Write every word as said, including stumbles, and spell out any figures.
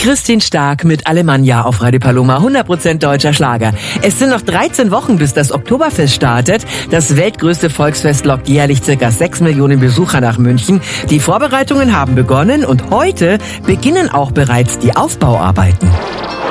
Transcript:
Christine Stark mit Alemannia auf Radio Paloma, hundert Prozent deutscher Schlager. Es sind noch dreizehn Wochen, bis das Oktoberfest startet. Das weltgrößte Volksfest lockt jährlich circa sechs Millionen Besucher nach München. Die Vorbereitungen haben begonnen und heute beginnen auch bereits die Aufbauarbeiten.